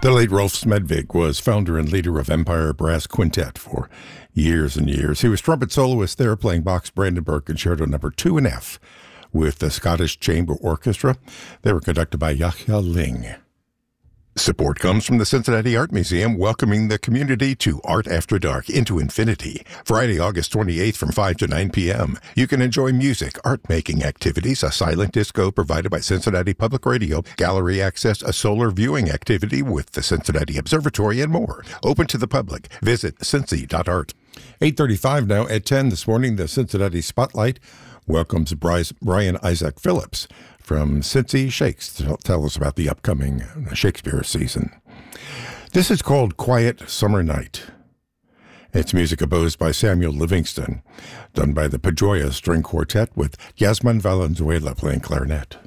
The late Rolf Smedvig was founder and leader of Empire Brass Quintet for years and years. He was trumpet soloist there, playing Bach's Brandenburg Concerto No. 2 in F with the Scottish Chamber Orchestra. They were conducted by Yahya Ling. Support comes from the Cincinnati Art Museum, welcoming the community to Art After Dark into Infinity. Friday, August 28th from 5 to 9 p.m. You can enjoy music, art-making activities, a silent disco provided by Cincinnati Public Radio, gallery access, a solar viewing activity with the Cincinnati Observatory, and more. Open to the public. Visit cincy.art. 8:35 now. At 10 this morning, the Cincinnati Spotlight welcomes Brian Isaac Phillips from Cincy Shakes to tell us about the upcoming Shakespeare season. This is called Quiet Summer Night. It's music composed by Samuel Livingston, done by the Pajoya String Quartet with Yasmin Valenzuela playing clarinet.